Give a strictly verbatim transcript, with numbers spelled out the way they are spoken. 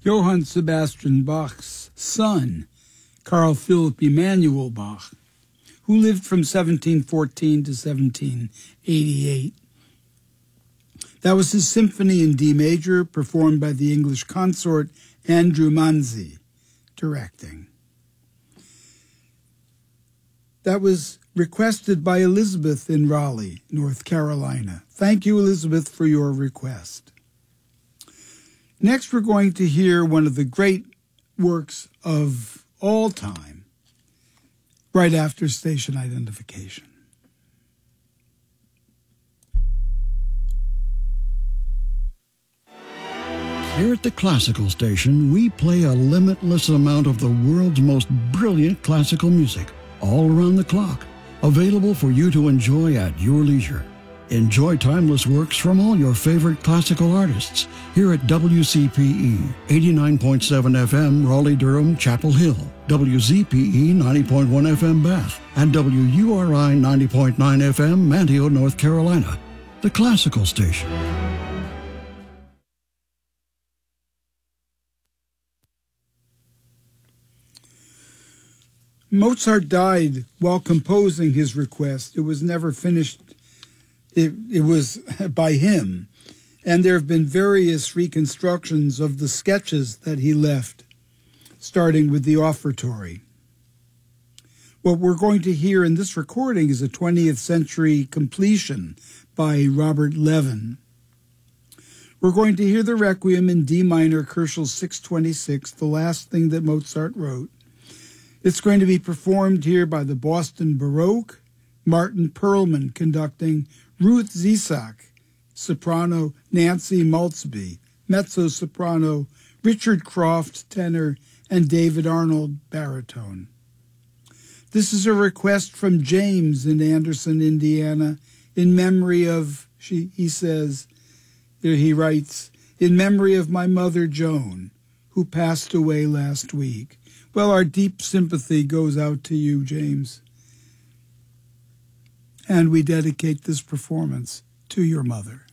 Johann Sebastian Bach's son, Carl Philipp Emanuel Bach, who lived from seventeen fourteen to seventeen eighty-eight. That was his symphony in D major, performed by the English consort Andrew Manzi, directing. That was requested by Elizabeth in Raleigh, North Carolina. Thank you, Elizabeth, for your request. Next, we're going to hear one of the great works of all time, right after station identification. Here at the Classical Station, we play a limitless amount of the world's most brilliant classical music, all around the clock, available for you to enjoy at your leisure. Enjoy timeless works from all your favorite classical artists here at W C P E eighty-nine point seven F M Raleigh-Durham Chapel Hill, W Z P E ninety point one F M Bath, and W U R I ninety point nine F M Manteo, North Carolina. The Classical Station. Mozart died while composing his request. It was never finished. It, it was by him. And there have been various reconstructions of the sketches that he left, starting with the offertory. What we're going to hear in this recording is a twentieth century completion by Robert Levin. We're going to hear the Requiem in D minor, Kerschel six twenty-six, the last thing that Mozart wrote. It's going to be performed here by the Boston Baroque, Martin Perlman conducting, Ruth Zisak, soprano, Nancy Maltzby, mezzo-soprano, Richard Croft, tenor, and David Arnold, baritone. This is a request from James in Anderson, Indiana, in memory of, she, he says, he writes, in memory of my mother, Joan, who passed away last week. Well, our deep sympathy goes out to you, James. And we dedicate this performance to your mother.